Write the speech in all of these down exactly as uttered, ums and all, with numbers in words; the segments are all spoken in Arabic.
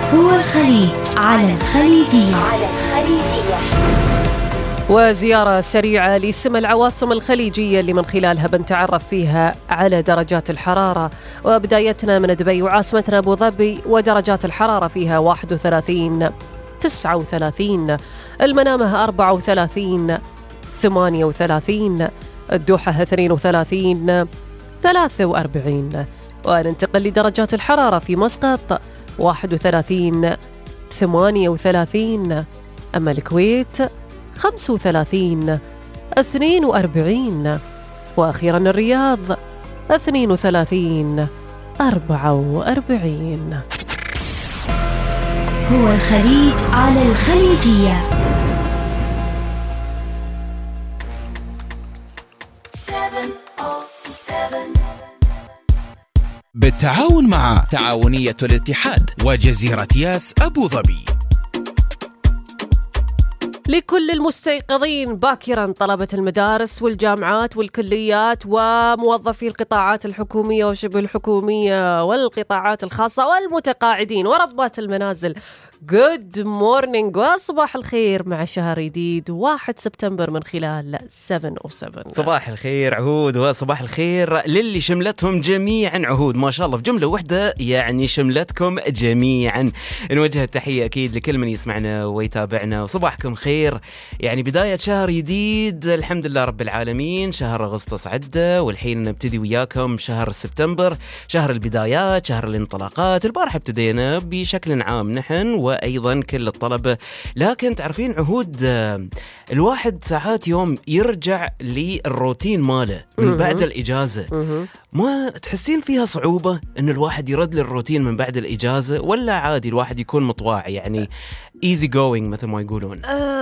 هو الخليج على الخليجية. على الخليجية. وزيارة سريعة لسمى العواصم الخليجية اللي من خلالها بنتعرف فيها على درجات الحرارة، وبدايتنا من دبي وعاصمتنا أبو ظبي، ودرجات الحرارة فيها واحد وثلاثين، تسعة وثلاثين، المنامة أربعة وثلاثين، ثمانية وثلاثين، الدوحة اثنين وثلاثين، ثلاثة وأربعين. وننتقل لدرجات الحرارة في مسقط واحد وثلاثين، ثمانية وثلاثين، أما الكويت خمسة وثلاثين، اثنين وأربعين، وأخيرا الرياض اثنين وثلاثين، أربعة وأربعين. هو الخليج على الخليجية. بالتعاون مع تعاونية الاتحاد وجزيرة ياس أبو ظبي. لكل المستيقظين باكرا، طلبة المدارس والجامعات والكليات وموظفي القطاعات الحكومية وشبه الحكومية والقطاعات الخاصة والمتقاعدين وربات المنازل، Good morning وصباح الخير مع شهر جديد واحد سبتمبر من خلال سبعة أو سبعة. صباح الخير عهود، وصباح الخير للي شملتهم جميعا عهود، ما شاء الله في جملة واحدة يعني شملتكم جميعا. نوجه التحية أكيد لكل من يسمعنا ويتابعنا، وصباحكم خير. يعني بداية شهر جديد الحمد لله رب العالمين. شهر أغسطس عدى والحين نبتدي وياكم شهر سبتمبر، شهر البدايات، شهر الانطلاقات. البارحة ابتدينا بشكل عام نحن وأيضا كل الطلبة، لكن تعرفين عهود الواحد ساعات يوم يرجع للروتين ماله من بعد الإجازة، ما تحسين فيها صعوبة أن الواحد يرد للروتين من بعد الإجازة، ولا عادي الواحد يكون مطواعي يعني easy going مثل ما يقولون؟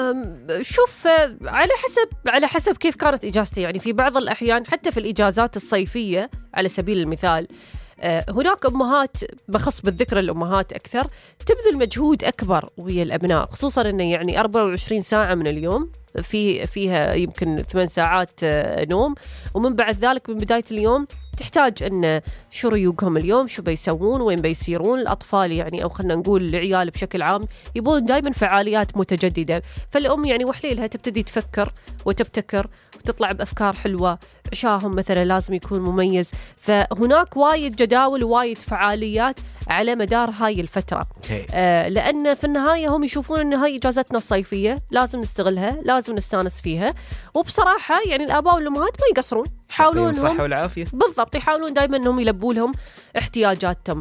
شوف، على حسب على حسب كيف كانت إجازتي. يعني في بعض الأحيان حتى في الإجازات الصيفية على سبيل المثال هناك أمهات، بخص بالذكر الأمهات أكثر، تبذل مجهود أكبر ويا الأبناء، خصوصا أنه يعني أربعة وعشرين ساعة من اليوم في فيها يمكن ثمان ساعات نوم، ومن بعد ذلك من بداية اليوم تحتاج أن شو ريوقهم اليوم، شو بيسوون، وين بيسيرون. الأطفال يعني أو خلنا نقول العيال بشكل عام يبون دائما فعاليات متجددة، فالأم يعني وحليلها تبتدي تفكر وتبتكر وتطلع بأفكار حلوة. عشاهم مثلا لازم يكون مميز، فهناك وايد جداول ووايد فعاليات على مدار هاي الفترة. آه لأن في النهاية هم يشوفون أن هاي إجازتنا الصيفية لازم نستغلها، لازم نستانس فيها. وبصراحة يعني الآباء والأمهات ما يقصرون، يحاولون صحة والعافية بالضبط، يحاولون دائما أنهم يلبوا لهم احتياجاتهم.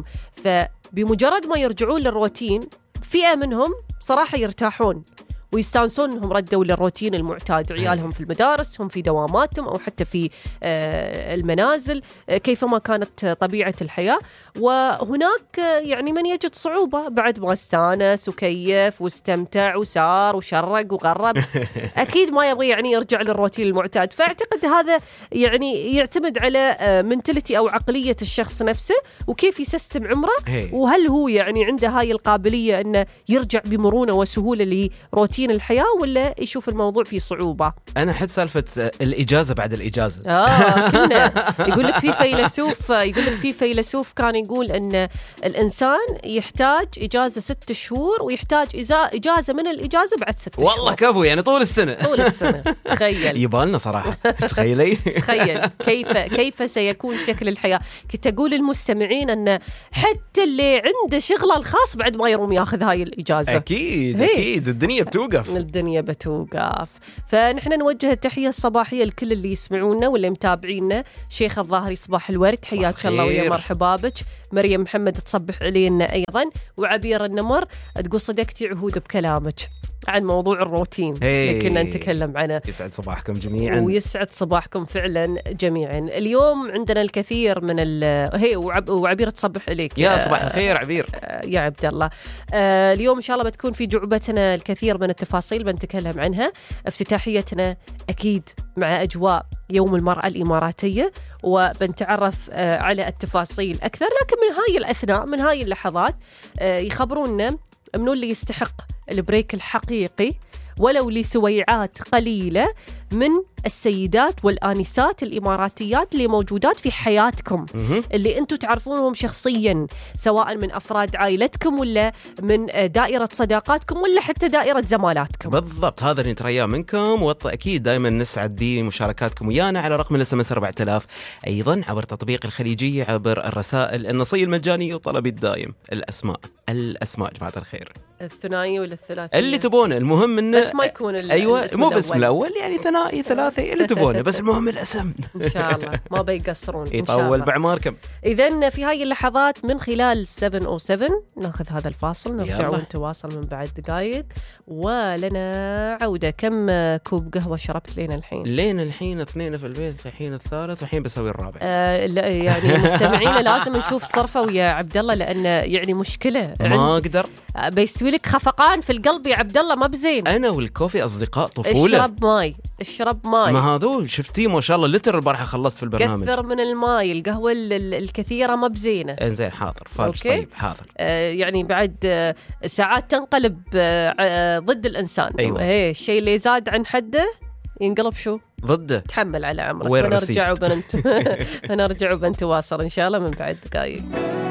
فبمجرد ما يرجعون للروتين فئة منهم صراحة يرتاحون ويستانسون انهم ردوا للروتين المعتاد، عيالهم في المدارس، هم في دواماتهم او حتى في المنازل كيفما كانت طبيعة الحياة. وهناك يعني من يجد صعوبة بعد ما استانس وكيف واستمتع وسار وشرق وغرب، اكيد ما يبغى يعني يرجع للروتين المعتاد. فاعتقد هذا يعني يعتمد على منتاليتي او عقلية الشخص نفسه وكيف يسيستم عمره، وهل هو يعني عنده هاي القابلية انه يرجع بمرونة وسهولة لروتين الحياة، ولا يشوف الموضوع فيه صعوبة. أنا أحب سالفة الإجازة بعد الإجازة. آه كنا يقول لك في فيلسوف يقول لك في فيلسوف كان يقول أن الإنسان يحتاج إجازة ست شهور ويحتاج إجازة من الإجازة بعد ست شهور. والله كفو، يعني طول السنة طول السنة. تخيل يبالنا صراحة. تخيلي تخيل كيف كيف سيكون شكل الحياة. كنت أقول للمستمعين أن حتى اللي عنده شغله الخاص بعد ما يروم ياخذ هاي الإجازة. أكيد هي. أكيد الدنيا بتوقف الدنيا بتوقف. فنحن نوجه التحية الصباحية لكل اللي يسمعونا واللي متابعينا. شيخ الظاهري صباح الورد، حياك الله ويا مرحبا بك. مريم محمد تصبح علينا أيضا، وعبير النمر تقول صدقتي عهود بكلامك عن موضوع الروتين اللي كنا نتكلم عنه. يسعد صباحكم جميعا. ويسعد صباحكم فعلا جميعا. اليوم عندنا الكثير من ال هي وعب... وعبير تصبح عليك يا صباح الخير عبير يا عبد الله. آه اليوم إن شاء الله بتكون في جعبتنا الكثير من التفاصيل بنتكلم عنها. افتتاحيتنا أكيد مع أجواء يوم المرأة الإماراتية، وبنتعرف آه على التفاصيل أكثر. لكن من هاي الأثناء من هاي اللحظات آه يخبرونا منو اللي يستحق البريك الحقيقي ولو لسويعات قليلة من السيدات والآنسات الإماراتيات اللي موجودات في حياتكم، اللي أنتم تعرفونهم شخصيا، سواء من أفراد عائلتكم ولا من دائرة صداقاتكم ولا حتى دائرة زمالاتكم. بالضبط، هذا اللي نترياه منكم، وأكيد دائما نسعد بمشاركاتكم ويانا على رقم الاس ام اس أربعة آلاف، أيضا عبر تطبيق الخليجية، عبر الرسائل النصية المجانية وطلبي الدائم. الأسماء الأسماء جماعة الخير، الثنائي ولا الثلاثي اللي تبونه، المهم انه بس ما يكون ال... ايوه مو باسم الاول، يعني ثنائي ثلاثي اللي تبونه، بس المهم الاسم. ان شاء الله ما بيقصرون، يطول بعماركم. اذا في هاي اللحظات من خلال سبعة أو سبعة ناخذ هذا الفاصل، نرجع ونتواصل من بعد دقائق، ولنا عوده. كم كوب قهوه شربت لين الحين؟ لين الحين اثنين في البيت، الحين الثالث، الحين بسوي الرابع. آه لا يعني مستمعينا لازم نشوف صرفه ويا عبد الله، لان يعني مشكله ما اقدر بيستوي لك خفقان في القلب يا عبد الله، ما بزين. انا والكوفي اصدقاء طفوله. اشرب ماي، اشرب ماي. ما هذول شفتي ما شاء الله لتر البارحه خلصت في البرنامج. كثر من الماي، القهوه الكثيره ما بزينه. انزين حاضر فارس. طيب حاضر. آه يعني بعد آه ساعات تنقلب آه ضد الانسان. أيوة. ايه الشيء اللي زاد عن حده ينقلب شو ضده. تحمل على عمرك. ونرجع وبنت ونرجع وبنتواصل ان شاء الله من بعد دقائق.